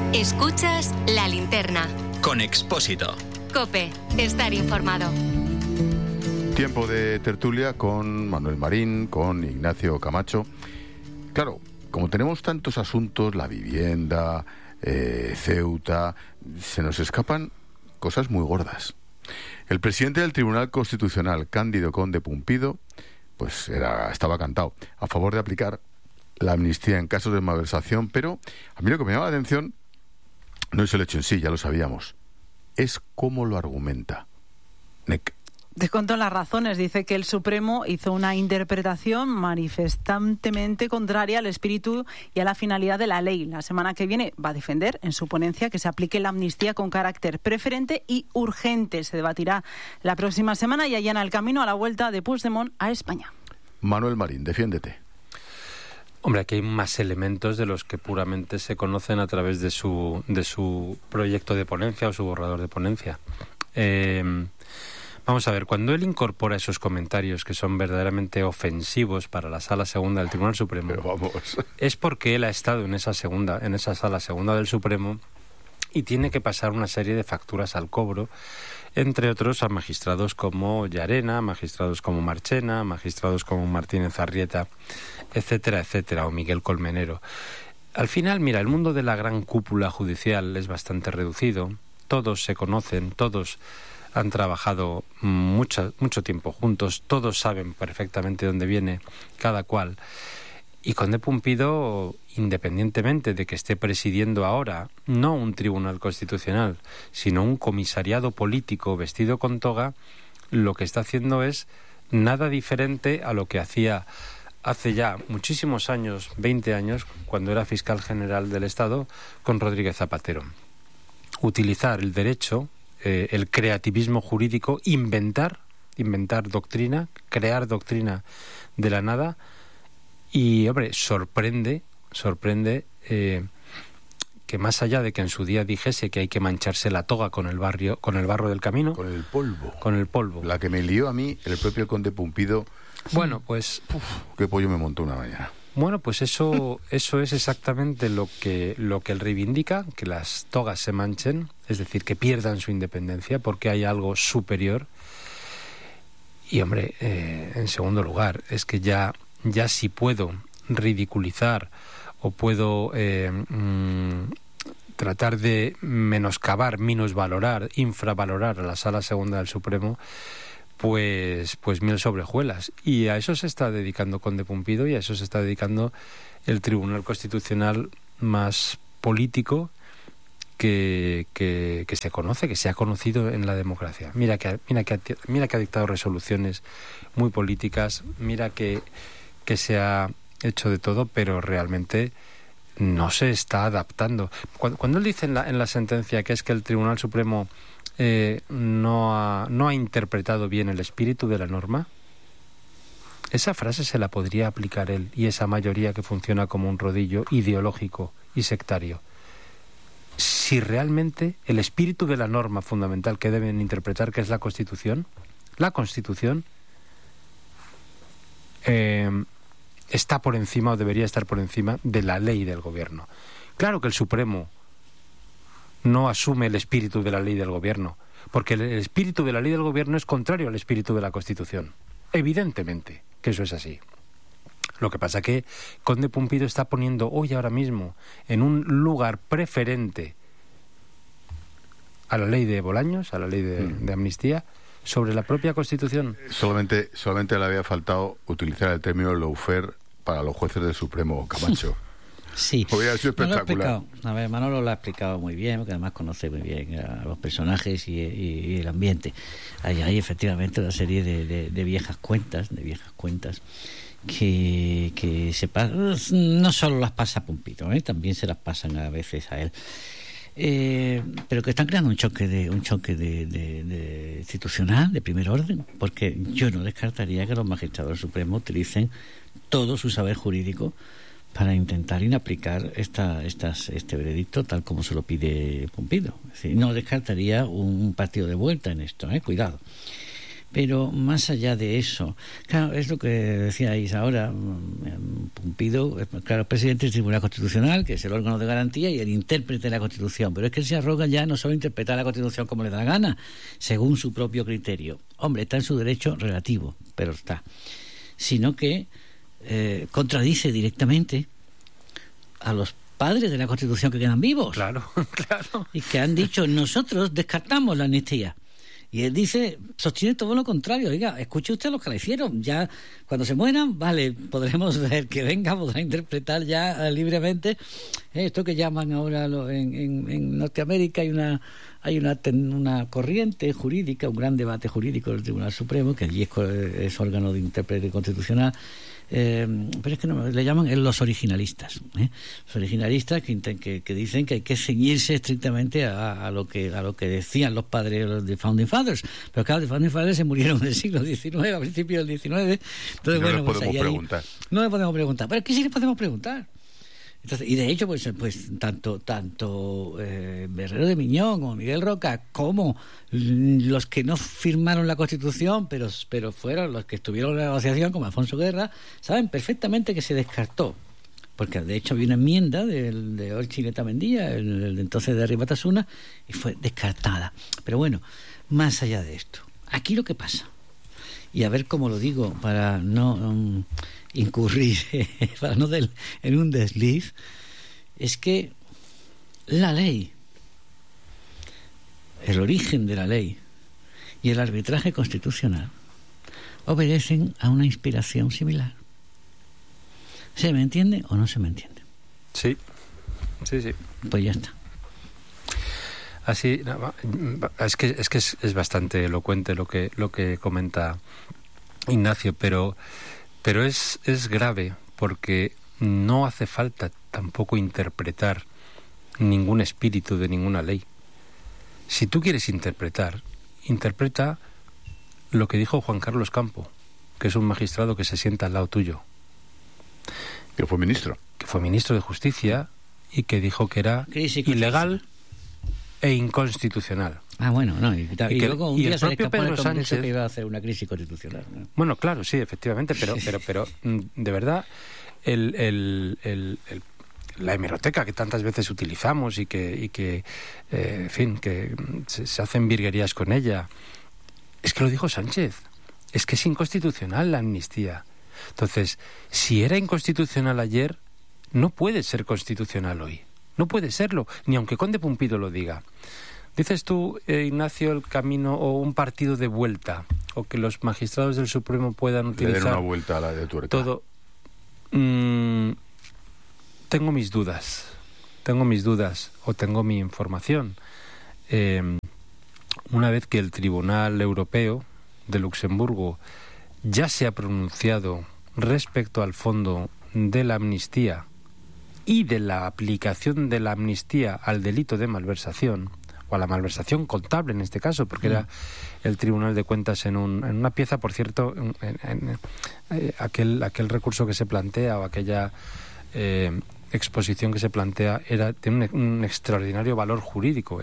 Escuchas La Linterna. Con Expósito. COPE. Estar informado. Tiempo de tertulia con Manuel Marín, con Ignacio Camacho. Claro, como tenemos tantos asuntos, la vivienda, Ceuta, se nos escapan cosas muy gordas. El presidente del Tribunal Constitucional, Cándido Conde Pumpido, pues estaba cantado a favor de aplicar la amnistía en casos de malversación, pero a mí lo que me llama la atención no es el hecho en sí, ya lo sabíamos, es cómo lo argumenta. Nec. Te cuento las razones. Dice que el Supremo hizo una interpretación manifestantemente contraria al espíritu y a la finalidad de la ley. La semana que viene va a defender en su ponencia que se aplique la amnistía con carácter preferente y urgente. Se debatirá la próxima semana y allana el camino a la vuelta de Puigdemont a España. Manuel Marín, defiéndete. Hombre, aquí hay más elementos de los que puramente se conocen a través de su proyecto de ponencia o su borrador de ponencia. Vamos a ver, cuando él incorpora esos comentarios que son verdaderamente ofensivos para la Sala Segunda del Tribunal Supremo, es porque él ha estado en esa Sala Segunda del Supremo y tiene que pasar una serie de facturas al cobro, entre otros a magistrados como Llarena, magistrados como Marchena, magistrados como Martínez Arrieta, etcétera, etcétera, o Miguel Colmenero. Al final, mira, el mundo de la gran cúpula judicial es bastante reducido, todos se conocen, todos han trabajado mucho tiempo juntos, todos saben perfectamente dónde viene cada cual. Y Conde Pumpido, independientemente de que esté presidiendo ahora no un tribunal constitucional, sino un comisariado político vestido con toga, lo que está haciendo es nada diferente a lo que hacía hace ya muchísimos años, 20 años, cuando era fiscal general del Estado con Rodríguez Zapatero. Utilizar el derecho, el creativismo jurídico, inventar doctrina, crear doctrina de la nada. Y, hombre, sorprende que más allá de que en su día dijese que hay que mancharse la toga con el barro del camino, con el polvo, la que me lió a mí el propio Conde Pumpido. Bueno, pues qué pollo me montó una mañana. Bueno, pues eso es exactamente lo que él reivindica, que las togas se manchen, es decir, que pierdan su independencia porque hay algo superior. Y, hombre, en segundo lugar, es que ya si puedo ridiculizar o puedo tratar de menoscabar, minusvalorar, infravalorar a la Sala Segunda del Supremo, pues miel sobre hojuelas. Y a eso se está dedicando Conde Pumpido y a eso se está dedicando el Tribunal Constitucional más político que se conoce, que se ha conocido en la democracia. Mira que ha dictado resoluciones muy políticas, mira que se ha hecho de todo, pero realmente no se está adaptando. Cuando él dice en la sentencia que es que el Tribunal Supremo no ha interpretado bien el espíritu de la norma, esa frase se la podría aplicar él y esa mayoría que funciona como un rodillo ideológico y sectario. Si realmente el espíritu de la norma fundamental que deben interpretar, que es la Constitución está por encima o debería estar por encima de la ley del gobierno. Claro que el Supremo no asume el espíritu de la ley del gobierno, porque el espíritu de la ley del gobierno es contrario al espíritu de la Constitución. Evidentemente que eso es así. Lo que pasa que Conde Pumpido está poniendo ahora mismo en un lugar preferente a la ley de Bolaños, a la ley de amnistía, sobre la propia Constitución. Solamente le había faltado utilizar el término lawfare para los jueces del Supremo, Camacho. Sí, hubiera sido espectacular. Manolo lo ha explicado muy bien, porque además conoce muy bien a los personajes y el ambiente. Hay efectivamente una serie de viejas cuentas, que no solo las pasa Pumpido, también se las pasan a veces a él. Pero que están creando un choque de institucional de primer orden, porque yo no descartaría que los magistrados del Supremo utilicen todo su saber jurídico para intentar inaplicar este veredicto tal como se lo pide Pumpido. Es decir, no descartaría un partido de vuelta en esto, cuidado. Pero más allá de eso, claro, es lo que decíais ahora, Pumpido, claro, presidente del Tribunal Constitucional, que es el órgano de garantía, y el intérprete de la Constitución. Pero es que él se arroga ya no solo interpretar la Constitución como le da la gana, según su propio criterio. Hombre, está en su derecho relativo, pero está. Sino que contradice directamente a los padres de la Constitución que quedan vivos. Claro, claro. Y que han dicho, nosotros descartamos la amnistía. Y él sostiene todo lo contrario. Oiga, escuche usted los que la hicieron. Ya cuando se mueran, vale, podremos ver que venga, podrá interpretar ya libremente esto que llaman ahora en Norteamérica. Hay una corriente jurídica, un gran debate jurídico del Tribunal Supremo, que allí es órgano de intérprete constitucional. Pero es que no, le llaman los originalistas. Los originalistas que dicen que hay que ceñirse estrictamente a lo que decían los padres de Founding Fathers. Pero claro, los Founding Fathers se murieron en el siglo XIX, a principios del XIX. Entonces, no les podemos preguntar. No le podemos preguntar. Pero aquí sí le podemos preguntar. Entonces, y de hecho, pues tanto Berrero de Miñón como Miguel Roca, como los que no firmaron la Constitución, pero fueron los que estuvieron en la negociación, como Alfonso Guerra, saben perfectamente que se descartó. Porque de hecho había una enmienda de Orchileta Mendía, el entonces de Ribatasuna, y fue descartada. Pero bueno, más allá de esto, aquí lo que pasa, y a ver cómo lo digo para no incurrir en un desliz, es que la ley, el origen de la ley y el arbitraje constitucional obedecen a una inspiración similar. ¿Se me entiende o no se me entiende? Sí. Pues ya está. Así, es que es bastante elocuente lo que comenta Ignacio, pero es grave, porque no hace falta tampoco interpretar ningún espíritu de ninguna ley. Si tú quieres interpreta lo que dijo Juan Carlos Campo, que es un magistrado que se sienta al lado tuyo. Que fue ministro. Que fue ministro de Justicia y que dijo que era ilegal e inconstitucional. Ah, bueno, no. Y luego un día el propio Pedro Sánchez que iba a hacer una crisis constitucional, ¿no? Bueno, claro, sí, efectivamente, pero de verdad la hemeroteca que tantas veces utilizamos y que en fin, que se hacen virguerías con ella, es que lo dijo Sánchez, es que es inconstitucional la amnistía. Entonces, si era inconstitucional ayer, no puede ser constitucional hoy. No puede serlo, ni aunque Conde Pumpido lo diga. Dices tú, Ignacio, el camino o un partido de vuelta, o que los magistrados del Supremo puedan utilizar... Le den una vuelta a la de tuerca. Todo. Tengo mis dudas, o tengo mi información. Una vez que el Tribunal Europeo de Luxemburgo ya se ha pronunciado respecto al fondo de la amnistía y de la aplicación de la amnistía al delito de malversación, o a la malversación contable en este caso, porque era el Tribunal de Cuentas en una pieza, por cierto, aquel recurso que se plantea, o aquella exposición que se plantea, tiene un extraordinario valor jurídico,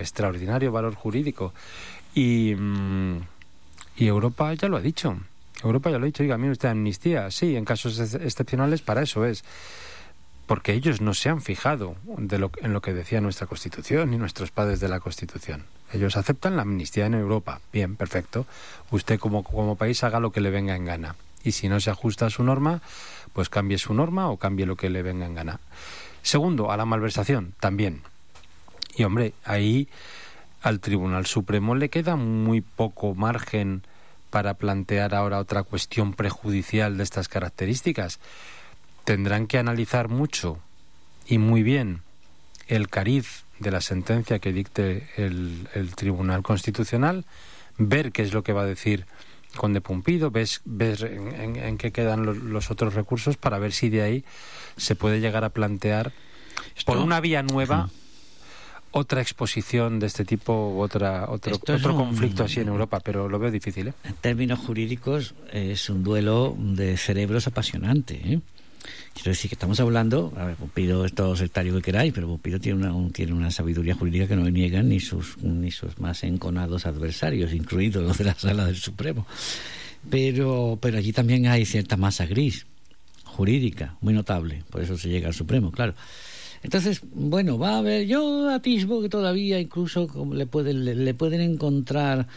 y Europa ya lo ha dicho. Oiga, mire usted, amnistía, sí, en casos excepcionales, para eso es. Porque ellos no se han fijado en lo que decía nuestra Constitución ni nuestros padres de la Constitución. Ellos aceptan la amnistía en Europa. Bien, perfecto. Usted como país haga lo que le venga en gana. Y si no se ajusta a su norma, pues cambie su norma o cambie lo que le venga en gana. Segundo, a la malversación, también. Y hombre, ahí al Tribunal Supremo le queda muy poco margen para plantear ahora otra cuestión prejudicial de estas características. Tendrán que analizar mucho y muy bien el cariz de la sentencia que dicte el Tribunal Constitucional, ver qué es lo que va a decir Conde Pumpido, ver en qué quedan los otros recursos, para ver si de ahí se puede llegar a plantear por una vía nueva otra exposición de este tipo, otro conflicto así en Europa, pero lo veo difícil, ¿eh? En términos jurídicos es un duelo de cerebros apasionante, ¿eh? Quiero decir que estamos hablando, a ver, Pumpido es todo sectario que queráis, pero Pumpido tiene una sabiduría jurídica que no niegan ni sus más enconados adversarios, incluidos los de la Sala del Supremo. Pero allí también hay cierta masa gris jurídica muy notable, por eso se llega al Supremo, claro. Entonces, bueno, va a haber, yo atisbo que todavía incluso le pueden encontrar,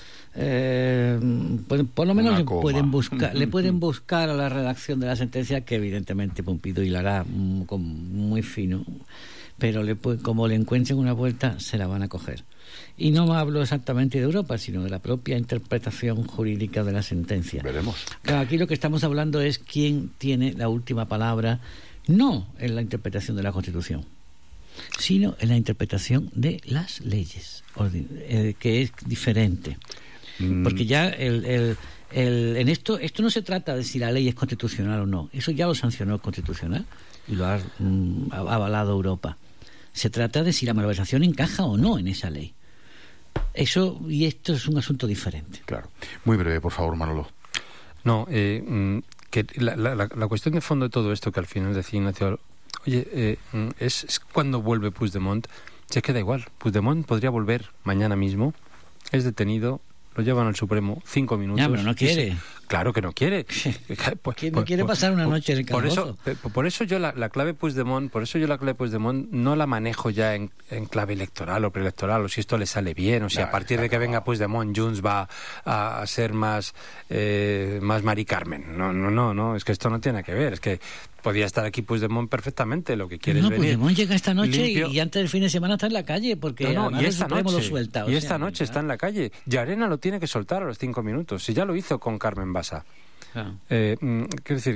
por lo menos le pueden buscar a la redacción de la sentencia, que evidentemente Pumpido hilará muy fino, pero como le encuentren una vuelta, se la van a coger. Y no hablo exactamente de Europa, sino de la propia interpretación jurídica de la sentencia. Veremos. Claro, aquí lo que estamos hablando es quién tiene la última palabra, no en la interpretación de la Constitución, sino en la interpretación de las leyes, que es diferente. Porque ya en esto no se trata de si la ley es constitucional o no. Eso ya lo sancionó el Constitucional y lo ha avalado Europa. Se trata de si la malversación encaja o no en esa ley. Esto es un asunto diferente. Claro. Muy breve, por favor, Manolo. No, que la cuestión de fondo de todo esto, que al final decía Ignacio, oye, es cuando vuelve Puigdemont, se queda igual. Puigdemont podría volver mañana mismo, es detenido, lo llevan al Supremo 5 minutos. Ya, pero no quiere. Claro que no quiere. No quiere pasar una noche en el calabozo. Por eso yo la clave Puigdemont, no la manejo ya en clave electoral o preelectoral, o si esto le sale bien, o si a partir de que venga Puigdemont, Junts va a ser más Mari Carmen. No, es que esto no tiene que ver, es que podía estar aquí Puigdemont perfectamente, lo que quiere es venir. Puigdemont llega esta noche limpio. Y antes del fin de semana está en la calle, porque y esta noche, lo suelta. esta noche está en la calle. Llarena lo tiene que soltar a los 5 minutos, si ya lo hizo con Carmen Bassa. Quiero decir,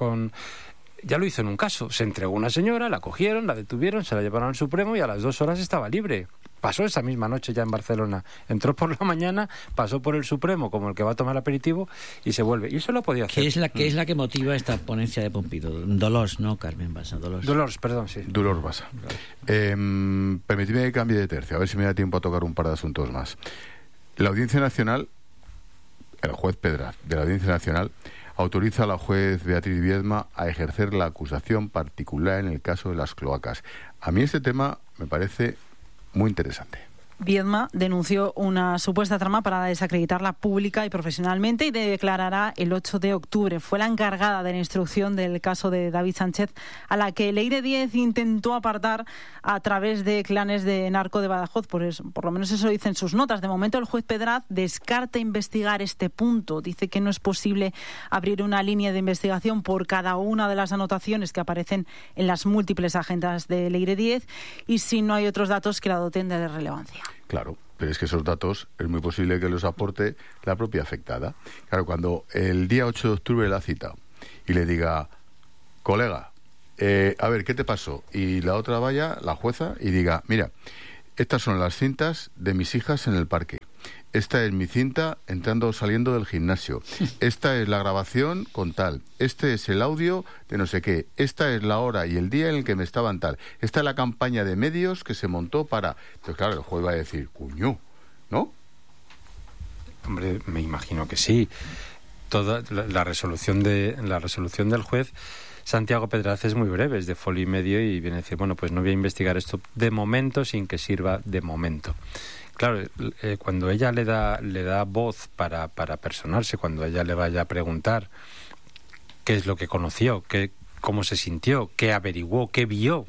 ya lo hizo en un caso, se entregó una señora, la cogieron, la detuvieron, se la llevaron al Supremo y a las 2 horas estaba libre. Pasó esa misma noche ya en Barcelona, entró por la mañana, pasó por el Supremo como el que va a tomar aperitivo y se vuelve, y eso lo podía hacer. ¿Qué es la que motiva esta ponencia de Pumpido? Dolors, no Carmen Bassa, Dolors, perdón, sí. Dolors Bassa. Permitidme que cambie de tercio, a ver si me da tiempo a tocar un par de asuntos más. La Audiencia Nacional, el juez Pedraz de la Audiencia Nacional, autoriza a la juez Beatriz Viedma a ejercer la acusación particular en el caso de las cloacas. A mí este tema me parece muy interesante. Viedma denunció una supuesta trama para desacreditarla pública y profesionalmente y declarará el 8 de octubre. Fue la encargada de la instrucción del caso de David Sánchez, a la que Leire Díez intentó apartar a través de clanes de narco de Badajoz. Por lo menos eso dicen sus notas. De momento el juez Pedraz descarta investigar este punto. Dice que no es posible abrir una línea de investigación por cada una de las anotaciones que aparecen en las múltiples agendas de Leire Díez y si no hay otros datos que la doten de relevancia. Claro, pero es que esos datos es muy posible que los aporte la propia afectada. Claro, cuando el día 8 de octubre la ha citado y le diga, colega, a ver, ¿qué te pasó? Y la otra vaya, la jueza, y diga, mira, estas son las cintas de mis hijas en el parque. Esta es mi cinta entrando o saliendo del gimnasio. Esta es la grabación con tal. Este es el audio de no sé qué. Esta es la hora y el día en el que me estaban tal. Esta es la campaña de medios que se montó para... Entonces, claro, el juez va a decir, cuño, ¿no? Hombre, me imagino que sí. Toda la resolución del juez Santiago Pedraz es muy breve, es de folio y medio y viene a decir, bueno, pues no voy a investigar esto de momento sin que sirva de momento. Claro, cuando ella le da voz para personarse, cuando ella le vaya a preguntar qué es lo que conoció, cómo se sintió, qué averiguó, qué vio,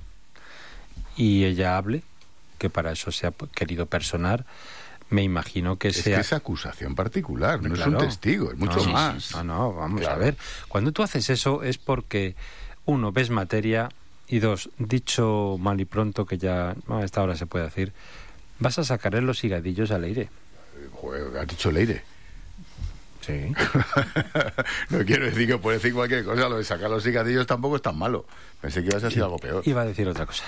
y ella hable, que para eso se ha querido personar, me imagino que sea... que es acusación particular, no claro, es un testigo, es mucho más. No, vamos claro. A ver. Cuando tú haces eso es porque, uno, ves materia, y dos, dicho mal y pronto, que ya a esta hora se puede decir, vas a sacarle los higadillos a Leire. Joder, has dicho Leire. Sí. No quiero decir que puede decir cualquier cosa, lo de sacar los higadillos tampoco es tan malo. Pensé que ibas a decir algo peor. Iba a decir otra cosa.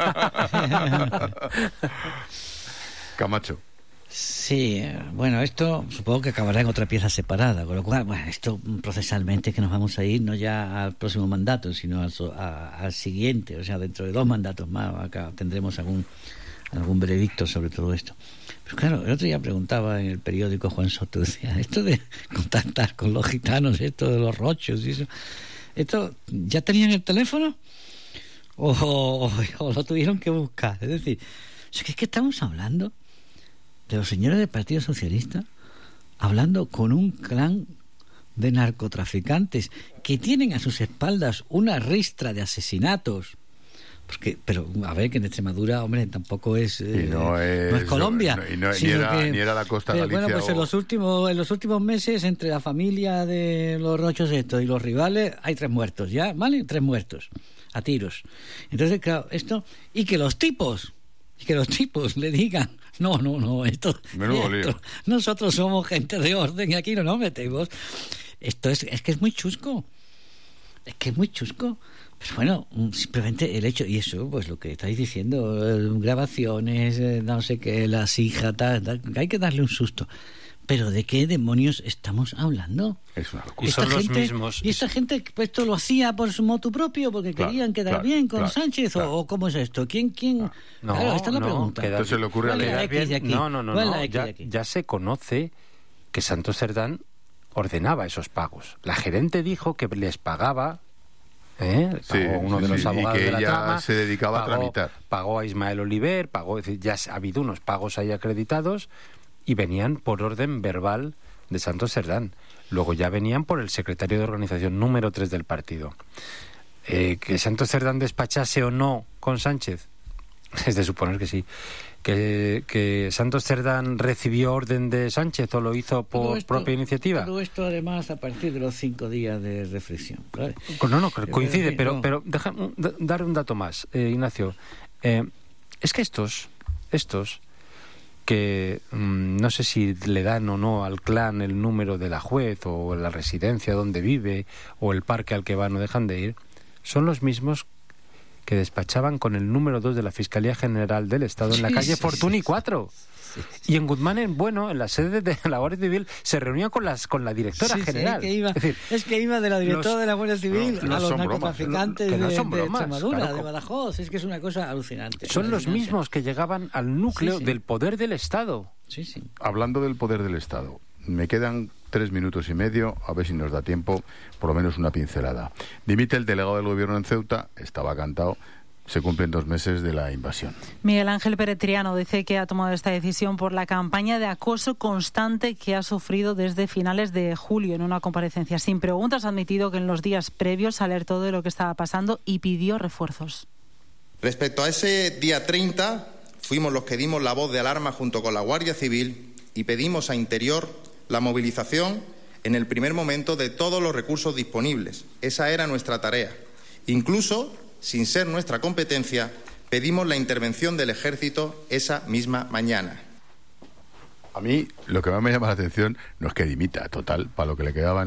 Camacho. Sí, bueno, esto supongo que acabará en otra pieza separada, con lo cual, bueno, esto procesalmente que nos vamos a ir no ya al próximo mandato, sino al siguiente, o sea, dentro de 2 mandatos más, acá tendremos algún veredicto sobre todo esto. Pero claro, el otro día preguntaba en el periódico Juan Soto, decía, esto de contactar con los gitanos, esto de los rochos y eso, ¿Esto ya tenían el teléfono? ¿O lo tuvieron que buscar? Es decir, es que estamos hablando de los señores del Partido Socialista, hablando con un clan de narcotraficantes que tienen a sus espaldas una ristra de asesinatos. Pero a ver, que en Extremadura, hombre, tampoco es no es Colombia, ni era la costa Galicia. Bueno, pues en los últimos meses, entre la familia de los rochos estos y los rivales, hay 3 muertos, ¿ya? ¿Vale? 3 muertos a tiros. Entonces, claro, esto, y que los tipos le digan, no, esto nosotros somos gente de orden y aquí no nos metemos. Esto es que es muy chusco. Pero bueno, simplemente el hecho, y eso, pues lo que estáis diciendo, grabaciones, no sé qué, las hijas, tal, hay que darle un susto. Pero ¿de qué demonios estamos hablando? Es una locura. Y son los mismos. ¿Y esta gente pues, esto lo hacía por su motu propio, porque querían quedar bien con Sánchez? ¿O cómo es esto? ¿Quién? No, claro, esta es la pregunta. Entonces se le ocurre a quedar bien. No. Ya se conoce que Santos Cerdán ordenaba esos pagos. La gerente dijo que les pagaba... uno de los abogados y que de la ella trama, se dedicaba a tramitar. Pagó a Ismael Oliver, es decir, ya ha habido unos pagos ahí acreditados y venían por orden verbal de Santos Cerdán. Luego ya venían por el secretario de organización número 3 del partido. Que Santos Cerdán despachase o no con Sánchez, es de suponer que sí. Que Santos Cerdán recibió orden de Sánchez o lo hizo por propia iniciativa. Todo esto además a partir de los 5 días de reflexión. ¿Vale? No, coincide, pero déjame dar un dato más, Ignacio. Es que estos que no sé si le dan o no al clan el número de la juez o la residencia donde vive o el parque al que van o dejan de ir, son los mismos que despachaban con el número 2 de la Fiscalía General del Estado en la calle Fortuny 4. Y en Guzmán, en la sede de la Guardia Civil, se reunía con la directora general. Es que iba de la directora de la Guardia Civil a los narcotraficantes de Extremadura, claro, de Badajoz. Es que es una cosa alucinante. Son los mismos que llegaban al núcleo del poder del Estado. Sí. Hablando del poder del Estado, me quedan 3 minutos y medio, a ver si nos da tiempo, por lo menos una pincelada. Dimite el delegado del gobierno en Ceuta, estaba cantado. Se cumplen 2 meses de la invasión. Miguel Ángel Peretriano dice que ha tomado esta decisión por la campaña de acoso constante que ha sufrido desde finales de julio en una comparecencia. Sin preguntas, ha admitido que en los días previos alertó de lo que estaba pasando y pidió refuerzos. Respecto a ese día 30, fuimos los que dimos la voz de alarma junto con la Guardia Civil y pedimos a Interior la movilización en el primer momento de todos los recursos disponibles. Esa era nuestra tarea. Incluso, sin ser nuestra competencia, pedimos la intervención del Ejército esa misma mañana. A mí lo que más me llama la atención no es que dimita, total, para lo que le quedaba en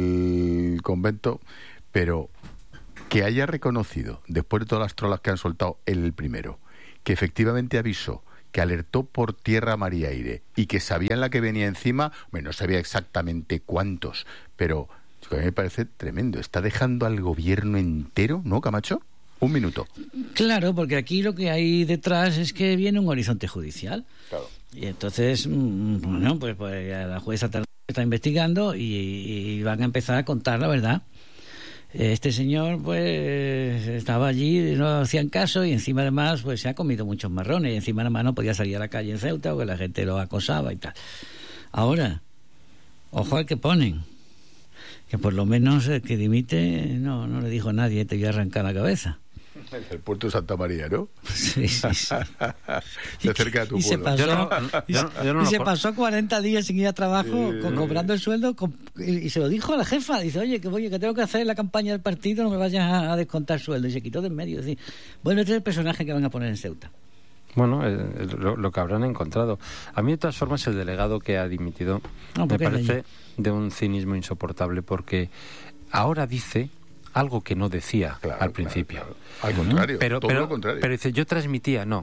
el convento, pero que haya reconocido, después de todas las trolas que han soltado él el primero, que efectivamente avisó, que alertó por tierra, mar y aire, y que sabían la que venía encima, bueno, no sabía exactamente cuántos, pero a mí me parece tremendo. Está dejando al gobierno entero, ¿no, Camacho? 1 minuto. Claro, porque aquí lo que hay detrás es que viene un horizonte judicial. Claro. Y entonces, bueno, pues la jueza está investigando y van a empezar a contar la verdad. Este señor, pues, estaba allí, no hacían caso y encima además, pues, se ha comido muchos marrones y encima además no podía salir a la calle en Ceuta porque la gente lo acosaba y tal. Ahora, ojo al que ponen. Que por lo menos el que dimite no le dijo a nadie, te voy a arrancar la cabeza. El puerto de Santa María, ¿no? Sí. Se acerca a tu pueblo. Se pasó 40 días sin ir a trabajo, cobrando el sueldo, y se lo dijo a la jefa. Dice, oye, que tengo que hacer la campaña del partido, no me vayas a descontar sueldo. Y se quitó de en medio. Decir, bueno, este es el personaje que van a poner en Ceuta. Bueno, lo que habrán encontrado. A mí, de todas formas, el delegado que ha dimitido me parece de un cinismo insoportable, porque ahora dice algo que no decía al principio. Claro. Al contrario, todo lo contrario. Pero dice, yo transmitía. No.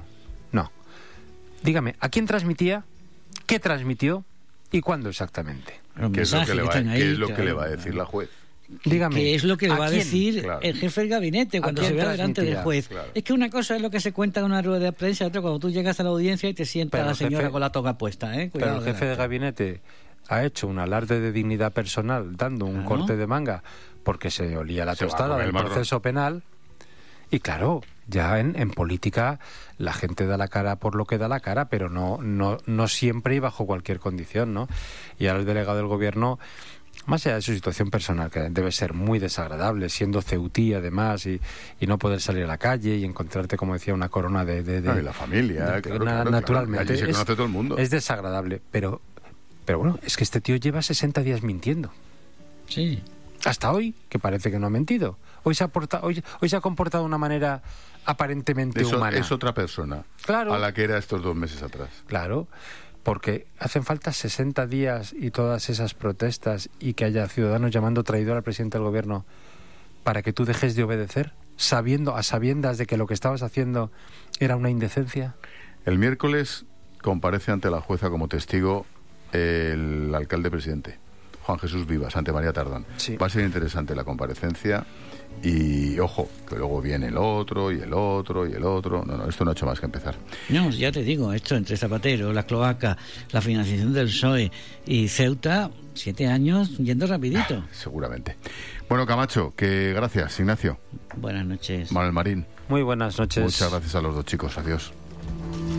Dígame, ¿a quién transmitía? ¿Qué transmitió? ¿Y cuándo exactamente? ¿Qué es lo que le va a decir la juez? Dígame, ¿qué es lo que le va a decir el jefe del gabinete cuando se vea delante del juez? Claro. Es que una cosa es lo que se cuenta en una rueda de prensa, otra cuando tú llegas a la audiencia y te sienta la señora con la toga puesta. Cuidado. Pero el jefe de gabinete ha hecho un alarde de dignidad personal dando un corte de manga porque se olía la tostada del proceso penal. Y claro, ya en política la gente da la cara por lo que da la cara, pero no siempre y bajo cualquier condición, ¿no? Y ahora el delegado del gobierno, más allá de su situación personal, que debe ser muy desagradable, siendo ceutí además, y no poder salir a la calle y encontrarte, como decía, una corona de y la familia, claro, naturalmente. Allí se conoce todo el mundo. Es desagradable, pero bueno, es que este tío lleva 60 días mintiendo. Sí. Hasta hoy, que parece que no ha mentido. Hoy se ha comportado de una manera aparentemente humana. Es otra persona, claro, a la que era estos 2 meses atrás. Claro, porque hacen falta 60 días y todas esas protestas y que haya ciudadanos llamando traidor al presidente del gobierno para que tú dejes de obedecer, a sabiendas de que lo que estabas haciendo era una indecencia. El miércoles comparece ante la jueza como testigo el alcalde presidente, Juan Jesús Vivas, ante María Tardón. Sí. Va a ser interesante la comparecencia y, ojo, que luego viene el otro y el otro y el otro. No, esto no ha hecho más que empezar. No, ya te digo, esto entre Zapatero, la cloaca, la financiación del PSOE y Ceuta, 7 años yendo rapidito. Seguramente. Bueno, Camacho, que gracias, Ignacio. Buenas noches. Manuel Marín. Muy buenas noches. Muchas gracias a los dos chicos. Adiós.